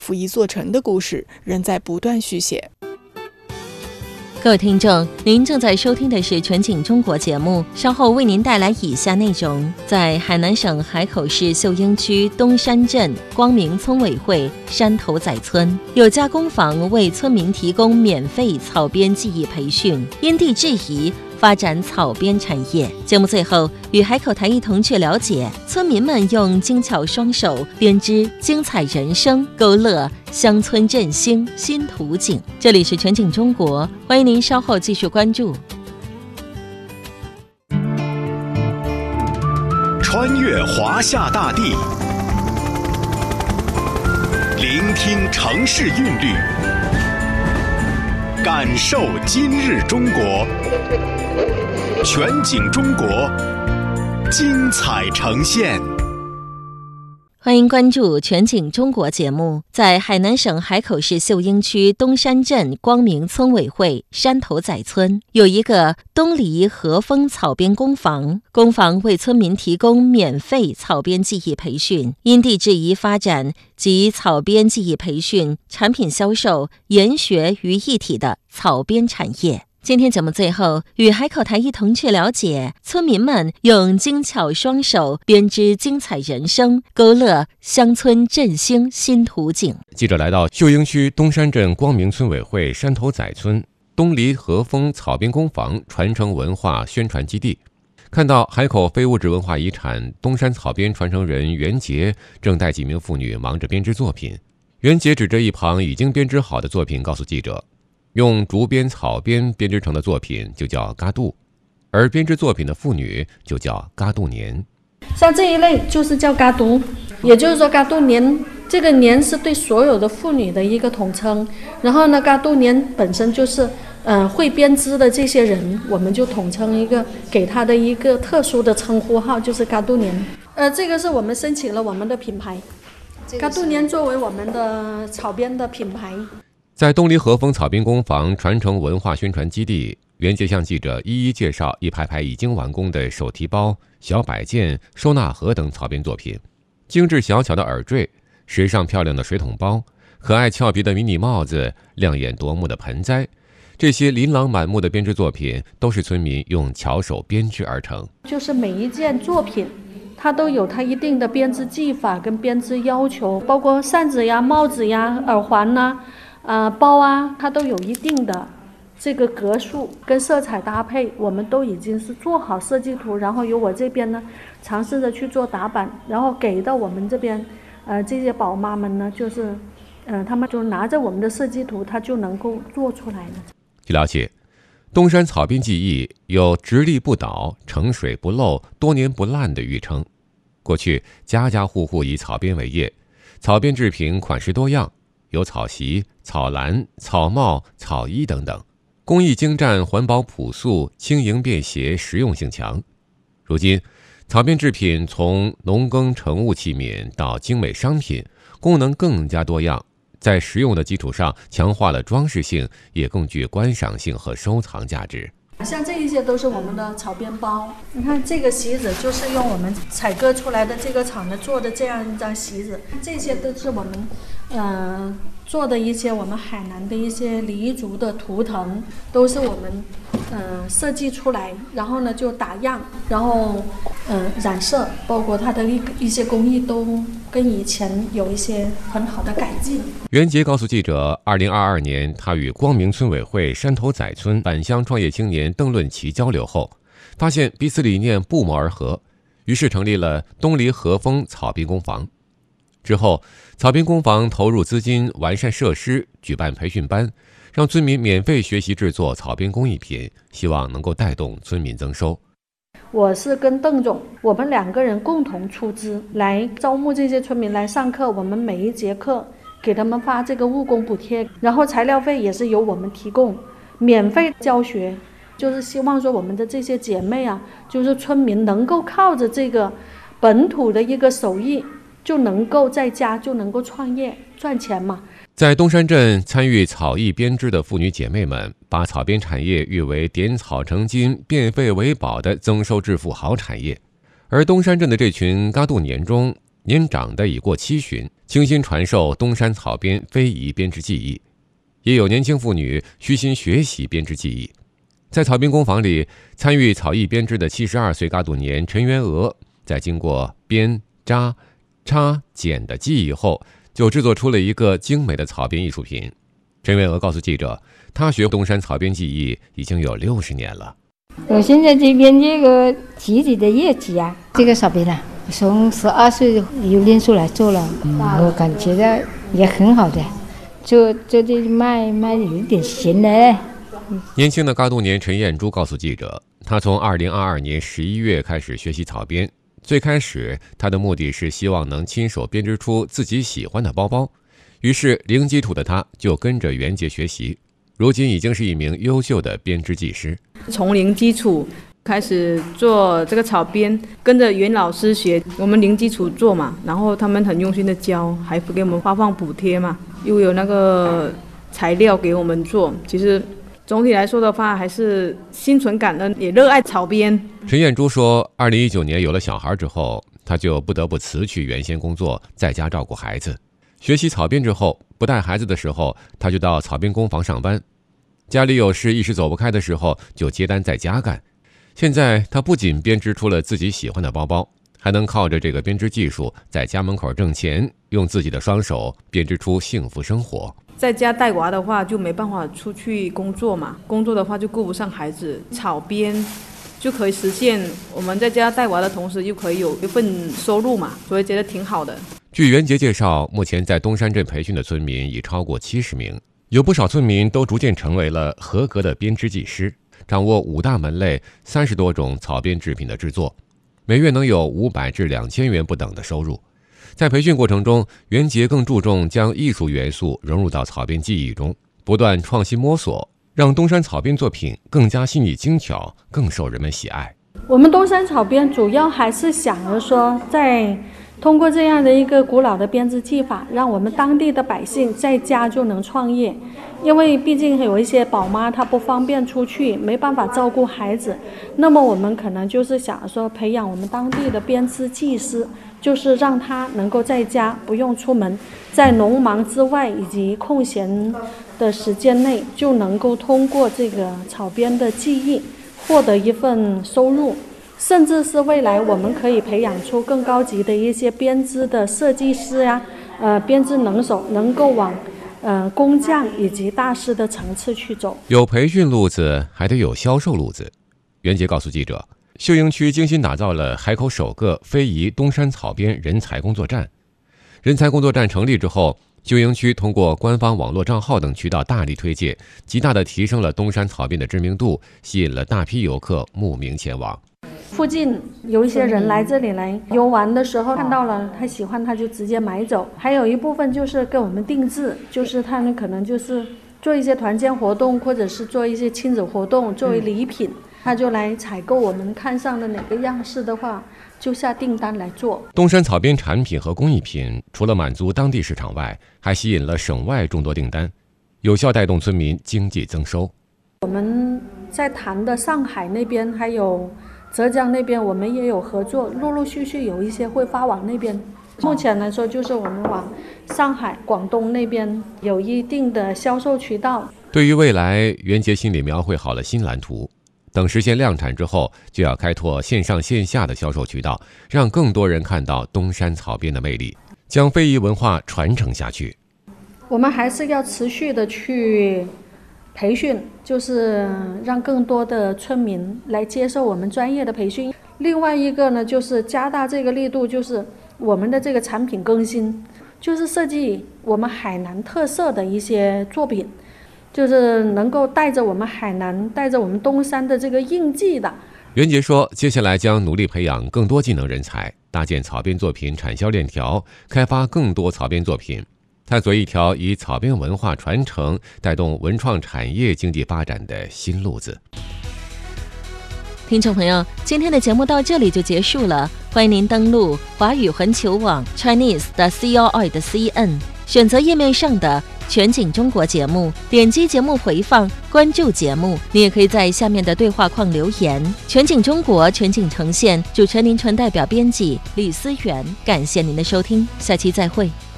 府一座城的故事仍在不断续写。 各位听众，您正在收听的是全景中国节目，稍后为您带来以下内容。在海南省海口市秀英区东山镇光明村委会山头仔村，有家工坊为村民提供免费草编技艺培训，因地制宜发展草编产业。节目最后与海口台一同去了解村民们用精巧双手编织精彩人生，勾勒乡村振兴新图景。这里是全景中国，欢迎您稍后继续关注。 穿越华夏大地，聆听城市韵律，感受今日中国。全景中国，精彩呈现。 欢迎关注全景中国节目。在海南省海口市秀英区东山镇光明村委会山头仔村，有一个东篱和风草编工坊，工坊为村民提供免费草编技艺培训，因地制宜发展及草编技艺培训、产品销售、研学于一体的草编产业。今天节目最后与海口台一同去了解村民们用精巧双手编织精彩人生，勾勒乡村振兴新图景。 记者来到秀英区东山镇光明村委会山头仔村东篱和风草编工坊传承文化宣传基地，看到海口非物质文化遗产东山草编传承人袁杰正带几名妇女忙着编织作品。袁杰指着一旁已经编织好的作品告诉记者，用竹编草编编织成的作品就叫嘎杜，而编织作品的妇女就叫嘎杜年。 像这一类就是叫嘎杜，也就是说嘎杜年，这个年是对所有的妇女的一个统称。然后呢，嘎杜年本身就是会编织的这些人，我们就统称一个，给他的一个特殊的称呼号，就是嘎杜年。这个是我们申请了我们的品牌，嘎杜年作为我们的草编的品牌。 在东篱和风草编工坊传承文化宣传基地，袁杰向记者一一介绍一排排已经完工的手提包、小摆件、收纳盒等草编作品，精致小巧的耳坠、时尚漂亮的水桶包、可爱俏皮的迷你帽子、亮眼夺目的盆栽，这些琳琅满目的编织作品都是村民用巧手编织而成。 就是每一件作品它都有它一定的编织技法跟编织要求，包括扇子呀、帽子呀、耳环呐、包啊，它都有一定的这个格数跟色彩搭配，我们都已经是做好设计图，然后由我这边呢尝试着去做打版，然后给到我们这边这些宝妈们呢，就是他们就拿着我们的设计图，它就能够做出来了。 据了解，东山草编技艺有直立不倒、盛水不漏、多年不烂的誉称。过去家家户户以草编为业，草编制品款式多样，有草席、草篮、草帽、草衣等等，工艺精湛，环保朴素，轻盈便携，实用性强。如今草编制品从农耕成物器皿到精美商品，功能更加多样，在实用的基础上强化了装饰性，也更具观赏性和收藏价值。 像这一些都是我们的草编包，你看这个席子就是用我们采割出来的这个厂的做的这样一张席子，这些都是我们做的一些我们海南的一些黎族的图腾，都是我们设计出来，然后呢就打样，然后染色，包括它的一些工艺都跟以前有一些很好的改进。 袁杰告诉记者，2022年他与光明村委会山头仔村返乡创业青年邓论奇交流后，发现彼此理念不谋而合，于是成立了东篱和风草编工坊。之后，草编工坊投入资金完善设施，举办培训班，让村民免费学习制作草编工艺品，希望能够带动村民增收。 我是跟邓总，我们2个人共同出资来招募这些村民来上课，我们每一节课给他们发这个务工补贴，然后材料费也是由我们提供，免费教学，就是希望说我们的这些姐妹啊，就是村民能够靠着这个本土的一个手艺，就能够在家就能够创业赚钱嘛。 在东山镇参与草艺编织的妇女姐妹们，把草编产业誉为点草成金、变废为宝的增收致富好产业。而东山镇的这群嘎杜年中， 年长的已过70旬，倾心传授东山草编非遗编织技艺，也有年轻妇女虚心学习编织技艺。在草编工坊里，参与草艺编织的72岁嘎杜年陈元娥，在经过编、扎、插、剪的技艺后，就制作出了一个精美的草编艺术品。陈元娥告诉记者，她学东山草编技艺已经有60年了。 我现在这边这个集体的业绩啊，这个草编啊，从12岁有练出来做了，我感觉到也很好的，就这卖有一点闲的。 年轻的嘎杜年陈艳珠告诉记者，她从2022年11月开始学习草编，最开始她的目的是希望能亲手编织出自己喜欢的包包，于是零基础的她就跟着袁杰学习，如今已经是一名优秀的编织技师。 从零基础开始做这个草编，跟着袁老师学，我们零基础做嘛，然后他们很用心的教，还给我们发放补贴嘛，又有那个材料给我们做。其实总体来说的话，还是心存感恩，也热爱草编。 陈艳珠说，2019年有了小孩之后，她就不得不辞去原先工作，在家照顾孩子。学习草编之后，不带孩子的时候，她就到草编工坊上班。家里有事一时走不开的时候，就接单在家干。现在她不仅编织出了自己喜欢的包包，还能靠着这个编织技术在家门口挣钱，用自己的双手编织出幸福生活。 在家带娃的话就没办法出去工作嘛，工作的话就顾不上孩子，草编就可以实现我们在家带娃的同时又可以有一份收入嘛，所以觉得挺好的。 据袁杰介绍，目前在东山镇培训的村民已超过70名，有不少村民都逐渐成为了合格的编织技师，掌握5大门类30多种草编制品的制作，每月能有500至2000元不等的收入。在培训过程中，袁杰更注重将艺术元素融入到草编技艺中，不断创新摸索，让东山草编作品更加细腻精巧，更受人们喜爱。 我们东山草编主要还是想着说，在通过这样的一个古老的编织技法，让我们当地的百姓在家就能创业。因为毕竟有一些宝妈她不方便出去，没办法照顾孩子，那么我们可能就是想说培养我们当地的编织技师，就是让他能够在家不用出门，在农忙之外以及空闲的时间内，就能够通过这个草编的技艺获得一份收入，甚至是未来我们可以培养出更高级的一些编织的设计师呀，编织能手，能够往工匠以及大师的层次去走。 有培训路子，还得有销售路子。袁杰告诉记者，秀英区精心打造了海口首个非遗东山草编人才工作站。人才工作站成立之后，秀英区通过官方网络账号等渠道大力推介，极大地提升了东山草编的知名度，吸引了大批游客慕名前往。 附近有一些人来这里来游玩的时候，看到了他喜欢，他就直接买走。还有一部分就是跟我们定制，就是他们可能就是做一些团建活动，或者是做一些亲子活动作为礼品，他就来采购我们看上的哪个样式的话，就下订单来做。 东山草编产品和工艺品除了满足当地市场外，还吸引了省外众多订单，有效带动村民经济增收。 我们在谈的上海那边还有浙江那边，我们也有合作，陆陆续续有一些会发往那边。目前来说，就是我们往上海、广东那边有一定的销售渠道。 对于未来，袁杰心里描绘好了新蓝图，等实现量产之后，就要开拓线上线下的销售渠道，让更多人看到东山草编的魅力，将非遗文化传承下去。 我们还是要持续的去培训，就是让更多的村民来接受我们专业的培训。另外一个呢，就是加大这个力度，就是我们的这个产品更新，就是设计我们海南特色的一些作品，就是能够带着我们海南、带着我们东山的这个印记的。 袁杰说，接下来将努力培养更多技能人才，搭建草编作品产销链条，开发更多草编作品，探索一条以草编文化传承带动文创产业经济发展的新路子。 听众朋友，今天的节目到这里就结束了，欢迎您登录华语环球网 Chinese.com.cn 选择页面上的全景中国节目，点击节目回放，关注节目。你也可以在下面的对话框留言。全景中国，全景呈现，主持人林纯代表编辑李思源，感谢您的收听，下期再会。